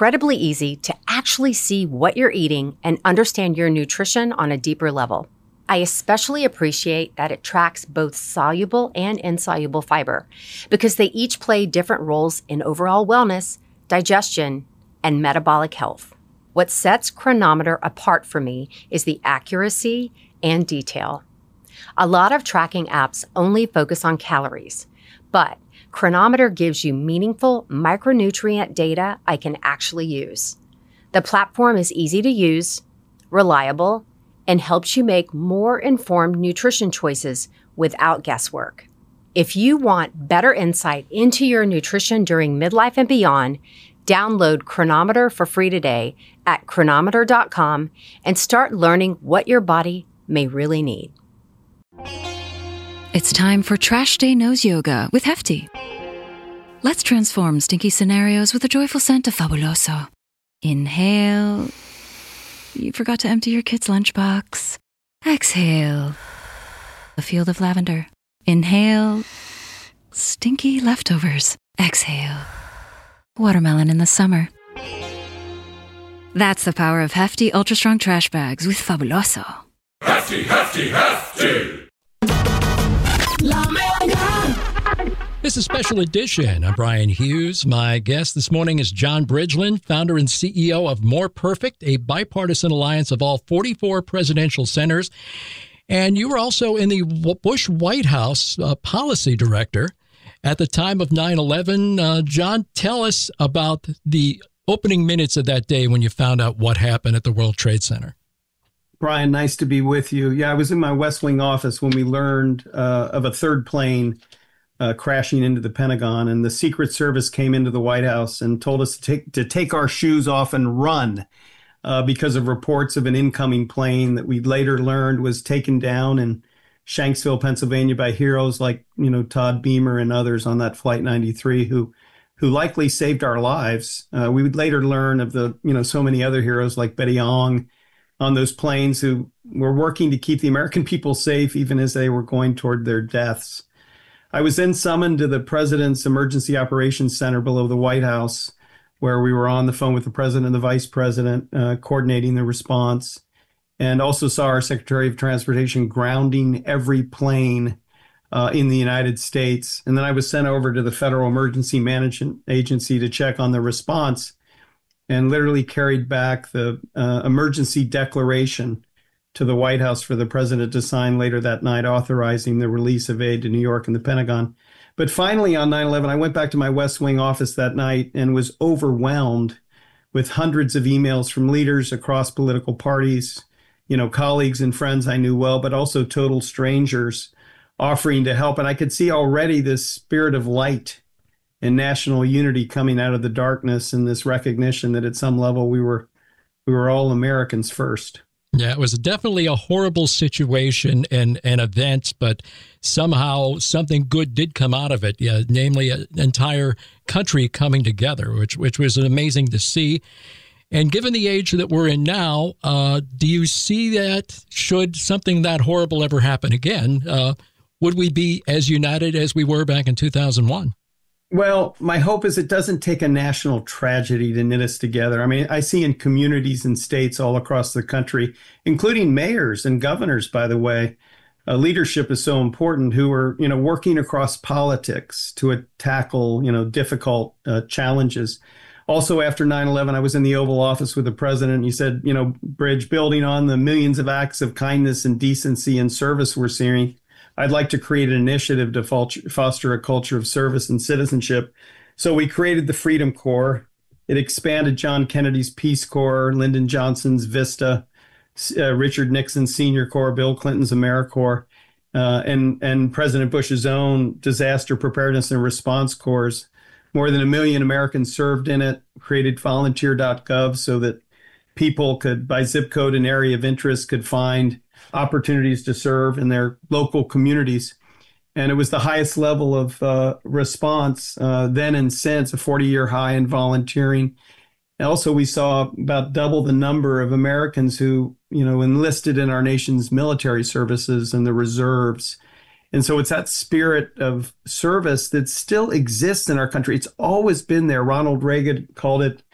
incredibly easy to actually see what you're eating and understand your nutrition on a deeper level. I especially appreciate that it tracks both soluble and insoluble fiber because they each play different roles in overall wellness, digestion, and metabolic health. What sets Cronometer apart for me is the accuracy and detail. A lot of tracking apps only focus on calories, but Cronometer gives you meaningful micronutrient data I can actually use. The platform is easy to use, reliable, and helps you make more informed nutrition choices without guesswork. If you want better insight into your nutrition during midlife and beyond, download Cronometer for free today at cronometer.com and start learning what your body may really need. It's time for Trash Day Nose Yoga with Hefty. Let's transform stinky scenarios with a joyful scent of Fabuloso. Inhale. You forgot to empty your kid's lunchbox. Exhale. A field of lavender. Inhale. Stinky leftovers. Exhale. Watermelon in the summer. That's the power of Hefty Ultra Strong Trash Bags with Fabuloso. Hefty, hefty, hefty! La Mega! This is a special edition. I'm Brian Hughes. My guest this morning is John Bridgeland, founder and CEO of More Perfect, a bipartisan alliance of all 44 presidential centers. And you were also in the Bush White House policy director at the time of 9/11. John, tell us about the opening minutes of that day when you found out what happened at the World Trade Center. Brian, nice to be with you. Yeah, I was in my West Wing office when we learned of a third plane crashing into the Pentagon, and the Secret Service came into the White House and told us to take our shoes off and run because of reports of an incoming plane that we later learned was taken down in Shanksville, Pennsylvania by heroes like, Todd Beamer and others on that Flight 93 who likely saved our lives. We would later learn of the, so many other heroes like Betty Ong on those planes who were working to keep the American people safe even as they were going toward their deaths. I was then summoned to the President's Emergency Operations Center below the White House, where we were on the phone with the President and the Vice President, coordinating the response, and also saw our Secretary of Transportation grounding every plane in the United States. And then I was sent over to the Federal Emergency Management Agency to check on the response and literally carried back the emergency declaration to the White House for the president to sign later that night, authorizing the release of aid to New York and the Pentagon. But finally, on 9/11, I went back to my West Wing office that night and was overwhelmed with hundreds of emails from leaders across political parties, colleagues and friends I knew well, but also total strangers offering to help. And I could see already this spirit of light and national unity coming out of the darkness, and this recognition that at some level we were all Americans first. Yeah, it was definitely a horrible situation and an event, but somehow something good did come out of it, namely an entire country coming together, which was amazing to see. And given the age that we're in now, do you see that should something that horrible ever happen again, would we be as united as we were back in 2001? Well, my hope is it doesn't take a national tragedy to knit us together. I mean, I see in communities and states all across the country, including mayors and governors, by the way, leadership is so important, who are, working across politics to tackle, difficult challenges. Also, after 9/11, I was in the Oval Office with the president, and he said, Bridge, building on the millions of acts of kindness and decency and service we're seeing, I'd like to create an initiative to foster a culture of service and citizenship. So we created the Freedom Corps. It expanded John Kennedy's Peace Corps, Lyndon Johnson's VISTA, Richard Nixon's Senior Corps, Bill Clinton's AmeriCorps, and President Bush's own Disaster Preparedness and Response Corps. More than 1 million Americans served in it, created volunteer.gov so that people could, by zip code and area of interest, could find opportunities to serve in their local communities. And it was the highest level of response then and since, a 40-year high in volunteering. And also, we saw about double the number of Americans who, enlisted in our nation's military services and the reserves. And so it's that spirit of service that still exists in our country. It's always been there. Ronald Reagan called it